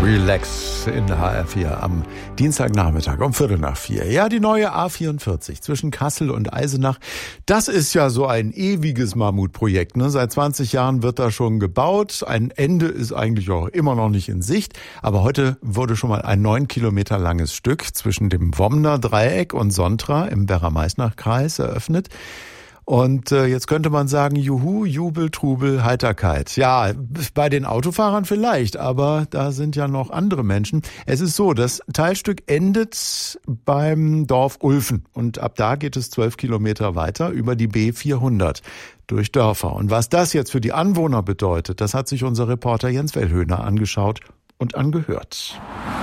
Relax in der HR4 am Dienstagnachmittag um 3:45. Ja, die neue A44 zwischen Kassel und Eisenach, das ist ja so ein ewiges Mammutprojekt, ne? Seit 20 Jahren wird da schon gebaut. Ein Ende ist eigentlich auch immer noch nicht in Sicht. Aber heute wurde schon mal ein 9 Kilometer langes Stück zwischen dem Womner Dreieck und Sontra im Werra-Meißner-Kreis eröffnet. Und jetzt könnte man sagen, juhu, Jubel, Trubel, Heiterkeit. Ja, bei den Autofahrern vielleicht, aber da sind ja noch andere Menschen. Es ist so, das Teilstück endet beim Dorf Ulfen und ab da geht es 12 Kilometer weiter über die B400 durch Dörfer. Und was das jetzt für die Anwohner bedeutet, das hat sich unser Reporter Jens Wellhöhner angeschaut und angehört.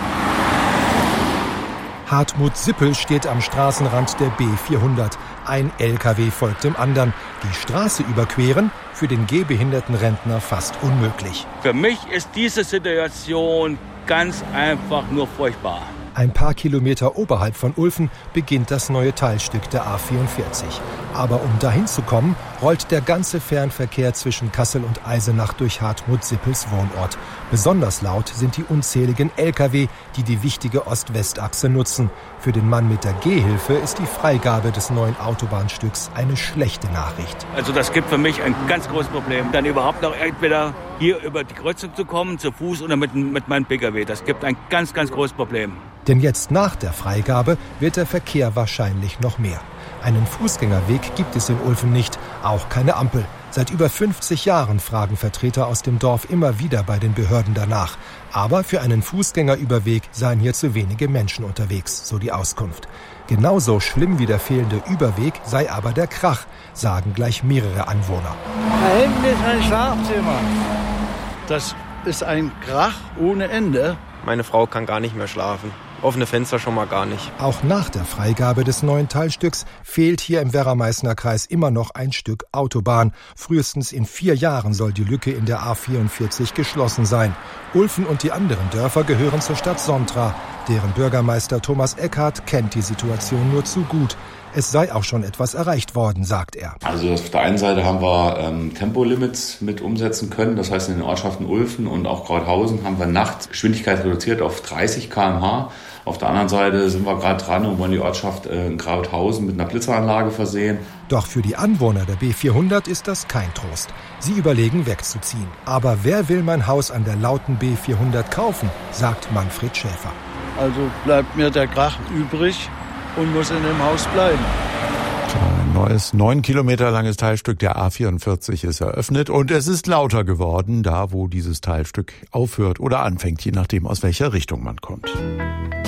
Hartmut Sippel steht am Straßenrand der B400. Ein LKW folgt dem anderen. Die Straße überqueren, für den gehbehinderten Rentner fast unmöglich. Für mich ist diese Situation ganz einfach nur furchtbar. Ein paar Kilometer oberhalb von Ulfen beginnt das neue Teilstück der A44. Aber um dahin zu kommen, rollt der ganze Fernverkehr zwischen Kassel und Eisenach durch Hartmut Sippels Wohnort. Besonders laut sind die unzähligen Lkw, die die wichtige Ost-West-Achse nutzen. Für den Mann mit der Gehhilfe ist die Freigabe des neuen Autobahnstücks eine schlechte Nachricht. Also das gibt für mich ein ganz großes Problem. Dann überhaupt noch entweder hier über die Kreuzung zu kommen, zu Fuß oder mit meinem Pkw. Das gibt ein ganz, ganz großes Problem. Denn jetzt nach der Freigabe wird der Verkehr wahrscheinlich noch mehr. Einen Fußgängerweg gibt es in Ulfen nicht, auch keine Ampel. Seit über 50 Jahren fragen Vertreter aus dem Dorf immer wieder bei den Behörden danach. Aber für einen Fußgängerüberweg seien hier zu wenige Menschen unterwegs, so die Auskunft. Genauso schlimm wie der fehlende Überweg sei aber der Krach, sagen gleich mehrere Anwohner. Da hinten ist ein Schlafzimmer. Das ist ein Krach ohne Ende. Meine Frau kann gar nicht mehr schlafen. Offene Fenster schon mal gar nicht. Auch nach der Freigabe des neuen Teilstücks fehlt hier im Werra-Meißner-Kreis immer noch ein Stück Autobahn. Frühestens in 4 Jahren soll die Lücke in der A44 geschlossen sein. Ulfen und die anderen Dörfer gehören zur Stadt Sontra. Deren Bürgermeister Thomas Eckhardt kennt die Situation nur zu gut. Es sei auch schon etwas erreicht worden, sagt er. Also auf der einen Seite haben wir Tempolimits mit umsetzen können. Das heißt, in den Ortschaften Ulfen und auch Krauthausen haben wir Nachtgeschwindigkeit reduziert auf 30 km/h. Auf der anderen Seite sind wir gerade dran und wollen die Ortschaft Krauthausen mit einer Blitzeranlage versehen. Doch für die Anwohner der B400 ist das kein Trost. Sie überlegen, wegzuziehen. Aber wer will mein Haus an der lauten B400 kaufen, sagt Manfred Schäfer. Also bleibt mir der Krach übrig und muss in dem Haus bleiben. Ein neues 9 Kilometer langes Teilstück der A44 ist eröffnet und es ist lauter geworden, da wo dieses Teilstück aufhört oder anfängt, je nachdem aus welcher Richtung man kommt.